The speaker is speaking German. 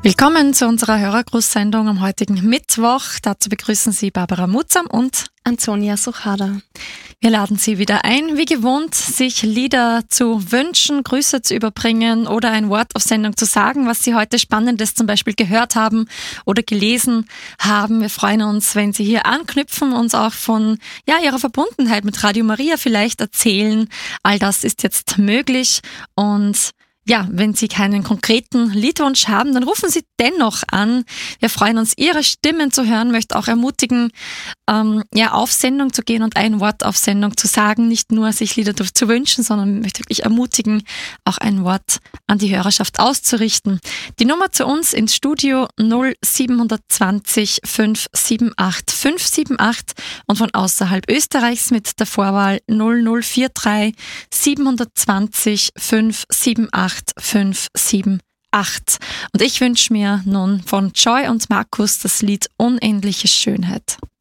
Willkommen zu unserer Hörergrußsendung am heutigen Mittwoch. Dazu begrüßen Sie Barbara Mutzam und Antonia Suchada. Wir laden Sie wieder ein, wie gewohnt, sich Lieder zu wünschen, Grüße zu überbringen oder ein Wort auf Sendung zu sagen, was Sie heute Spannendes zum Beispiel gehört haben oder gelesen haben. Wir freuen uns, wenn Sie hier anknüpfen, uns auch von Ihrer Verbundenheit mit Radio Maria vielleicht erzählen. All das ist jetzt möglich und wenn Sie keinen konkreten Liedwunsch haben, dann rufen Sie dennoch an. Wir freuen uns, Ihre Stimmen zu hören, möchte auch ermutigen, auf Sendung zu gehen und ein Wort auf Sendung zu sagen. Nicht nur sich Lieder zu wünschen, sondern möchte wirklich ermutigen, auch ein Wort an die Hörerschaft auszurichten. Die Nummer zu uns ins Studio 0720 578 578 und von außerhalb Österreichs mit der Vorwahl 0043 720 578 578. Und ich wünsche mir nun von Joy und Markus das Lied Unendliche Schönheit.